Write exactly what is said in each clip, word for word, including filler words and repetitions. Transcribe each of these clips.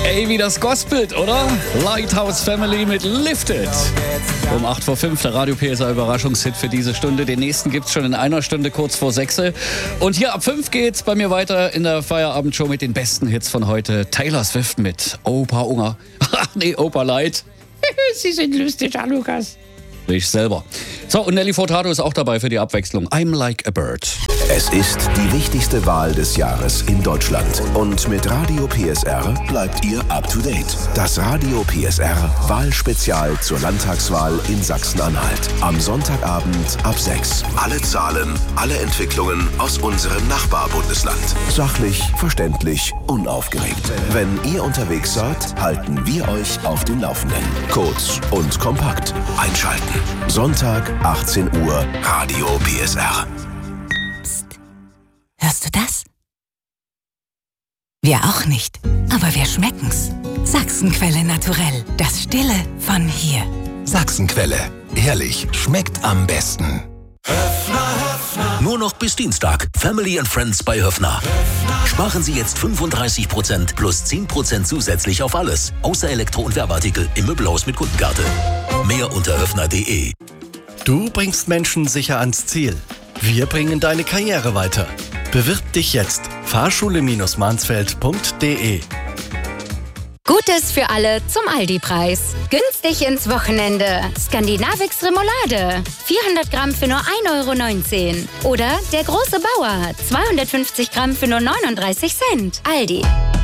Ey, wie das gospelt, oder? Lighthouse Family mit Lifted. Um acht vor fünf der Radio P S A Überraschungshit für diese Stunde. Den nächsten gibt's schon in einer Stunde kurz vor sechs. Und hier ab fünf geht's bei mir weiter in der Feierabendshow mit den besten Hits von heute. Taylor Swift mit Opa Unger. Ach nee, Opa Light. Sie sind lustig, Herr Lukas. Ich selber. So, und Nelly Furtado ist auch dabei für die Abwechslung. I'm like a bird. Es ist die wichtigste Wahl des Jahres in Deutschland. Und mit Radio P S R bleibt ihr up to date. Das Radio P S R Wahlspezial zur Landtagswahl in Sachsen-Anhalt. Am Sonntagabend ab sechs. Alle Zahlen, alle Entwicklungen aus unserem Nachbarbundesland. Sachlich, verständlich, unaufgeregt. Wenn ihr unterwegs seid, halten wir euch auf dem Laufenden. Kurz und kompakt. Einschalten. Sonntag, achtzehn Uhr, Radio P S R. Psst. Hörst du das? Wir auch nicht, aber wir schmecken's. Sachsenquelle naturell. Das Stille von hier. Sachsenquelle. Ehrlich, schmeckt am besten. Höffner, Höffner. Nur noch bis Dienstag. Family and Friends bei Höffner. Höffner. Sparen Sie jetzt fünfunddreißig Prozent plus zehn Prozent zusätzlich auf alles. Außer Elektro- und Werbeartikel im Möbelhaus mit Kundenkarte. Mehr unter höffner punkt de. Du bringst Menschen sicher ans Ziel. Wir bringen deine Karriere weiter. Bewirb dich jetzt. fahrschule Mansfeld punkt de. Gutes für alle zum Aldi-Preis. Günstig ins Wochenende. Skandinavix Remoulade. vierhundert Gramm für nur ein Euro neunzehn. Oder der große Bauer. zweihundertfünfzig Gramm für nur neununddreißig Cent. Aldi.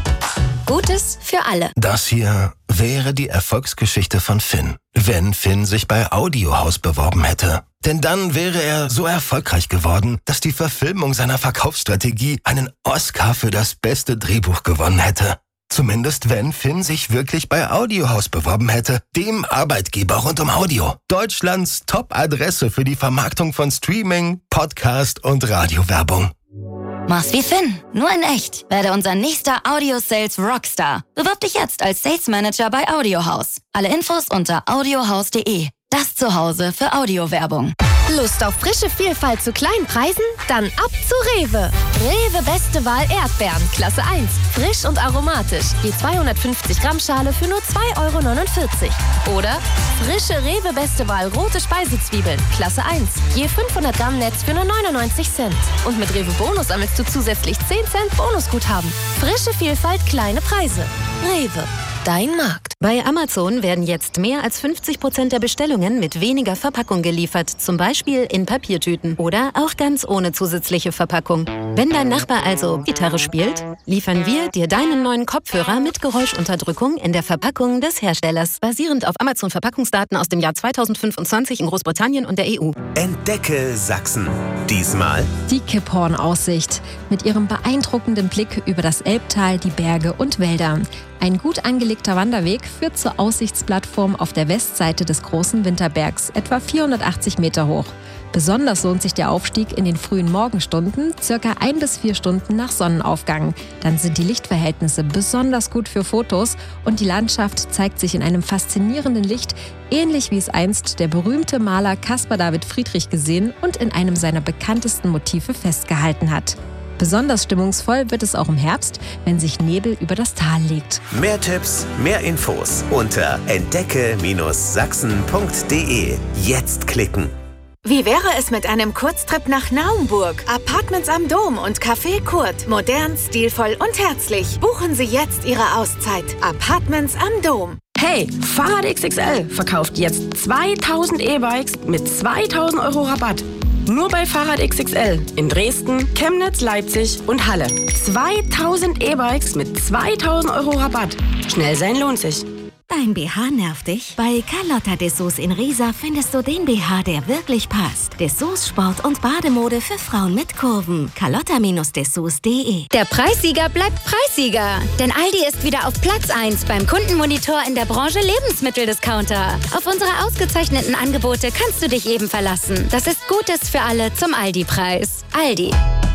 Gutes für alle. Das hier wäre die Erfolgsgeschichte von Finn, wenn Finn sich bei Audiohaus beworben hätte. Denn dann wäre er so erfolgreich geworden, dass die Verfilmung seiner Verkaufsstrategie einen Oscar für das beste Drehbuch gewonnen hätte. Zumindest wenn Finn sich wirklich bei Audiohaus beworben hätte, dem Arbeitgeber rund um Audio. Deutschlands Top-Adresse für die Vermarktung von Streaming, Podcast und Radiowerbung. Mach's wie Finn, nur in echt. Werde unser nächster Audio-Sales Rockstar. Bewirb dich jetzt als Sales Manager bei Audiohaus. Alle Infos unter audiohaus punkt de. Das Zuhause für Audiowerbung. Lust auf frische Vielfalt zu kleinen Preisen? Dann ab zu Rewe. Rewe Beste Wahl Erdbeeren, Klasse eins. Frisch und aromatisch. Die zweihundertfünfzig Gramm Schale für nur zwei Euro neunundvierzig. Oder frische Rewe Beste Wahl rote Speisezwiebeln, Klasse eins. Je fünfhundert Gramm Netz für nur neunundneunzig Cent. Und mit Rewe Bonus sammelst du zusätzlich zehn Cent Bonusguthaben. Frische Vielfalt, kleine Preise. Rewe. Dein Markt. Bei Amazon werden jetzt mehr als fünfzig Prozent der Bestellungen mit weniger Verpackung geliefert. Zum Beispiel in Papiertüten oder auch ganz ohne zusätzliche Verpackung. Wenn dein Nachbar also Gitarre spielt, liefern wir dir deinen neuen Kopfhörer mit Geräuschunterdrückung in der Verpackung des Herstellers. Basierend auf Amazon-Verpackungsdaten aus dem Jahr zweitausendfünfundzwanzig in Großbritannien und der E U. Entdecke Sachsen. Diesmal die Kipphorn-Aussicht mit ihrem beeindruckenden Blick über das Elbtal, die Berge und Wälder. Ein gut angelegter Wanderweg führt zur Aussichtsplattform auf der Westseite des großen Winterbergs, etwa vierhundertachtzig Meter hoch. Besonders lohnt sich der Aufstieg in den frühen Morgenstunden, circa ein bis vier Stunden nach Sonnenaufgang. Dann sind die Lichtverhältnisse besonders gut für Fotos und die Landschaft zeigt sich in einem faszinierenden Licht, ähnlich wie es einst der berühmte Maler Caspar David Friedrich gesehen und in einem seiner bekanntesten Motive festgehalten hat. Besonders stimmungsvoll wird es auch im Herbst, wenn sich Nebel über das Tal legt. mehr Tipps, mehr Infos unter entdecke Sachsen punkt de. Jetzt klicken. Wie wäre es mit einem Kurztrip nach Naumburg? Apartments am Dom und Café Kurt. Modern, stilvoll und herzlich. Buchen Sie jetzt Ihre Auszeit. Apartments am Dom. Hey, Fahrrad X X L verkauft jetzt zweitausend E-Bikes mit zweitausend Euro Rabatt. Nur bei Fahrrad X X L in Dresden, Chemnitz, Leipzig und Halle. zweitausend E-Bikes mit zweitausend Euro Rabatt. Schnell sein lohnt sich. Dein B H nervt dich? Bei Carlotta Dessous in Riesa findest du den B H, der wirklich passt. Dessous Sport- und Bademode für Frauen mit Kurven. carlotta Dessous punkt de. Der Preissieger bleibt Preissieger. Denn Aldi ist wieder auf Platz eins beim Kundenmonitor in der Branche Lebensmitteldiscounter. Auf unsere ausgezeichneten Angebote kannst du dich eben verlassen. Das ist Gutes für alle zum Aldi-Preis. Aldi.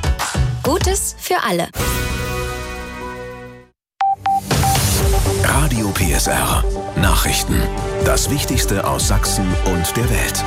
Gutes für alle. Radio P S R. Nachrichten. Das Wichtigste aus Sachsen und der Welt.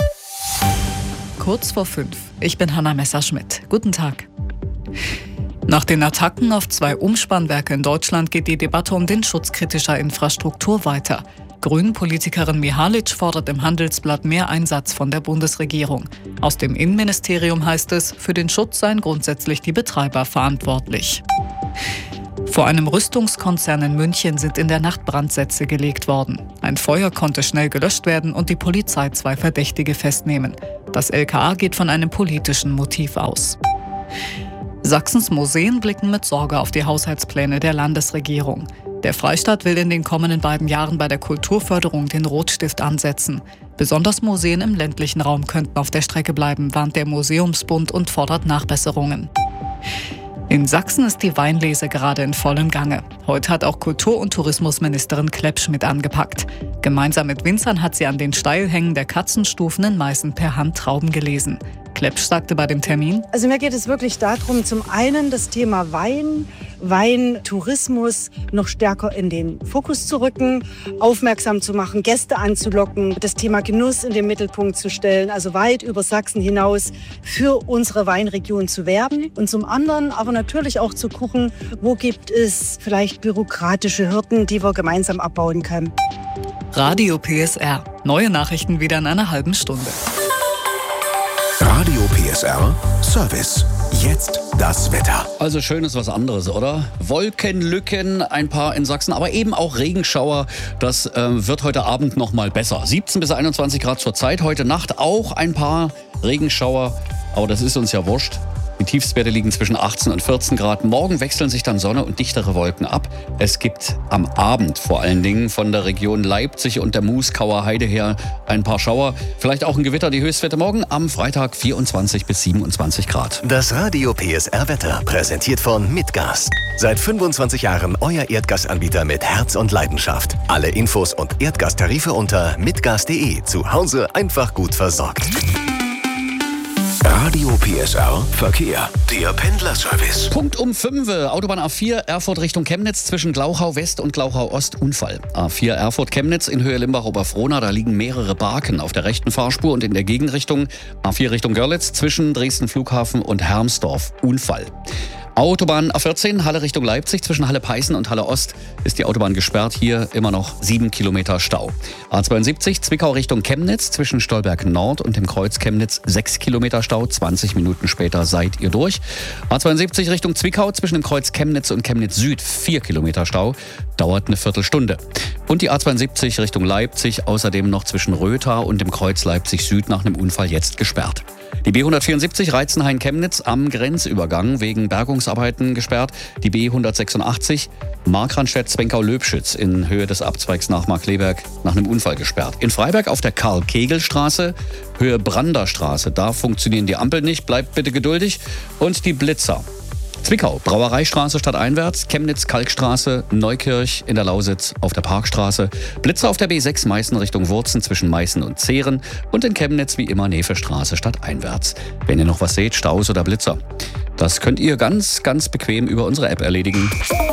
Kurz vor fünf. Ich bin Hanna Messerschmidt. Guten Tag. Nach den Attacken auf zwei Umspannwerke in Deutschland geht die Debatte um den Schutz kritischer Infrastruktur weiter. Grünen-Politikerin Mihalic fordert im Handelsblatt mehr Einsatz von der Bundesregierung. Aus dem Innenministerium heißt es, für den Schutz seien grundsätzlich die Betreiber verantwortlich. Vor einem Rüstungskonzern in München sind in der Nacht Brandsätze gelegt worden. Ein Feuer konnte schnell gelöscht werden und die Polizei zwei Verdächtige festnehmen. Das L K A geht von einem politischen Motiv aus. Sachsens Museen blicken mit Sorge auf die Haushaltspläne der Landesregierung. Der Freistaat will in den kommenden beiden Jahren bei der Kulturförderung den Rotstift ansetzen. Besonders Museen im ländlichen Raum könnten auf der Strecke bleiben, warnt der Museumsbund und fordert Nachbesserungen. In Sachsen ist die Weinlese gerade in vollem Gange. Heute hat auch Kultur- und Tourismusministerin Kleppsch mit angepackt. Gemeinsam mit Winzern hat sie an den Steilhängen der Katzenstufen in Meißen per Hand Trauben gelesen. Kleppsch sagte bei dem Termin: Also mir geht es wirklich darum, zum einen das Thema Wein, Weintourismus noch stärker in den Fokus zu rücken, aufmerksam zu machen, Gäste anzulocken, das Thema Genuss in den Mittelpunkt zu stellen, also weit über Sachsen hinaus für unsere Weinregion zu werben. Und zum anderen aber natürlich auch zu gucken, wo gibt es vielleicht bürokratische Hürden, die wir gemeinsam abbauen können. Radio P S R. Neue Nachrichten wieder in einer halben Stunde. Radio P S R Service. Jetzt das Wetter. Also schön ist was anderes, oder? Wolkenlücken, ein paar in Sachsen, aber eben auch Regenschauer. Das äh, wird heute Abend noch mal besser. siebzehn bis einundzwanzig Grad zur Zeit. Heute Nacht auch ein paar Regenschauer. Aber das ist uns ja wurscht. Die Tiefstwerte liegen zwischen achtzehn und vierzehn Grad. Morgen wechseln sich dann Sonne und dichtere Wolken ab. Es gibt am Abend vor allen Dingen von der Region Leipzig und der Muskauer Heide her ein paar Schauer. Vielleicht auch ein Gewitter. Die Höchstwerte morgen am Freitag vierundzwanzig bis siebenundzwanzig Grad. Das Radio P S R Wetter präsentiert von Mitgas. Seit fünfundzwanzig Jahren euer Erdgasanbieter mit Herz und Leidenschaft. Alle Infos und Erdgastarife unter mitgas punkt de. Zu Hause einfach gut versorgt. Radio P S R Verkehr. Der Pendlerservice. Punkt um fünf. Autobahn A vier Erfurt Richtung Chemnitz zwischen Glauchau West und Glauchau Ost Unfall. A vier Erfurt Chemnitz in Höhe Limbach-Oberfrohna. Da liegen mehrere Barken auf der rechten Fahrspur und in der Gegenrichtung. A vier Richtung Görlitz zwischen Dresden Flughafen und Hermsdorf Unfall. Autobahn A vierzehn, Halle Richtung Leipzig, zwischen Halle Peißen und Halle Ost ist die Autobahn gesperrt. Hier immer noch sieben Kilometer Stau. A zweiundsiebzig, Zwickau Richtung Chemnitz, zwischen Stolberg Nord und dem Kreuz Chemnitz sechs Kilometer Stau. zwanzig Minuten später seid ihr durch. A zweiundsiebzig Richtung Zwickau, zwischen dem Kreuz Chemnitz und Chemnitz Süd vier Kilometer Stau. Dauert eine Viertelstunde. Und die A zweiundsiebzig Richtung Leipzig, außerdem noch zwischen Rötha und dem Kreuz Leipzig Süd nach einem Unfall jetzt gesperrt. Die B hundertvierundsiebzig Reizenhain-Chemnitz am Grenzübergang wegen Bergungsarbeiten gesperrt. Die B hundertsechsundachtzig Markranstädt-Zwenkau-Löbschütz in Höhe des Abzweigs nach Markleberg nach einem Unfall gesperrt. In Freiberg auf der Karl-Kegel-Straße, Höhe Branderstraße, da funktionieren die Ampeln nicht, bleibt bitte geduldig. Und die Blitzer. Zwickau, Brauereistraße stadteinwärts, Chemnitz, Kalkstraße, Neukirch in der Lausitz auf der Parkstraße, Blitzer auf der B sechs Meißen Richtung Wurzen zwischen Meißen und Zehren und in Chemnitz wie immer Nefestraße stadteinwärts. Wenn ihr noch was seht, Staus oder Blitzer, das könnt ihr ganz, ganz bequem über unsere App erledigen.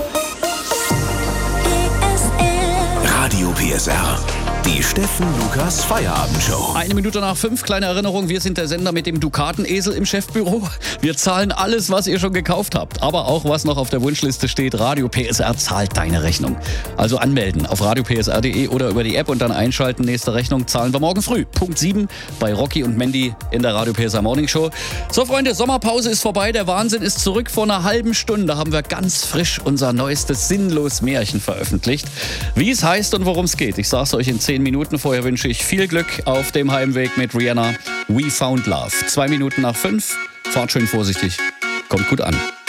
Radio P S R. Die Steffen Lukas Feierabendshow. Eine Minute nach fünf, kleine Erinnerung, wir sind der Sender mit dem Dukatenesel im Chefbüro. Wir zahlen alles, was ihr schon gekauft habt, aber auch was noch auf der Wunschliste steht. Radio P S R zahlt deine Rechnung. Also anmelden auf radio p s r punkt de oder über die App und dann einschalten. Nächste Rechnung zahlen wir morgen früh. Punkt sieben bei Rocky und Mandy in der Radio P S R Morning Show. So Freunde, Sommerpause ist vorbei, der Wahnsinn ist zurück. Vor einer halben Stunde haben wir ganz frisch unser neuestes Sinnlos Märchen veröffentlicht. Wie es heißt und worum es geht, ich sag's euch in zehn Minuten. Vorher wünsche ich viel Glück auf dem Heimweg mit Rihanna. We Found Love. Zwei Minuten nach fünf. Fahrt schön vorsichtig. Kommt gut an.